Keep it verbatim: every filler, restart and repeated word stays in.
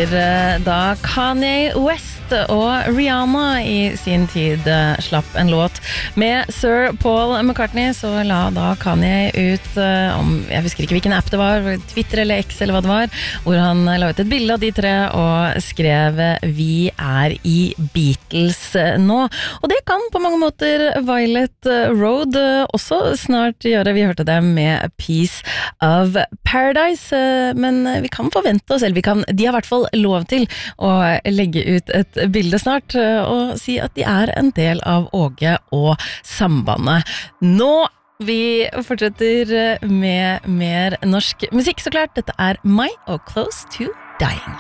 etter da Kanye West og Rihanna i sin tid slapp en låt med Sir Paul McCartney, så la da Kanye ut om, jeg husker ikke hvilken app det var, Twitter eller X eller hva det var, hvor han la ut et bilde av de tre og skrev «Vi er i Beatles nå». Og det kan på mange måter Violet Road også snart gjøre. Vi hørte det med Piece of Paradise, men vi kan forvente oss, eller vi kan, de har i hvert fall lov til å legge ut et bilde snart og si at de er en del av Åge og Sambandet. Nå vi fortsetter med mer norsk musikk, så klart. Dette er My og Close to Dying.